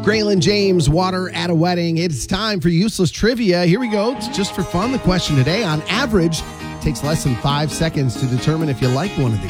Graylin James, Water at a Wedding. It's time for useless trivia. Here we go. It's just for fun. The question today, on average, takes less than 5 seconds to determine if you like one of these.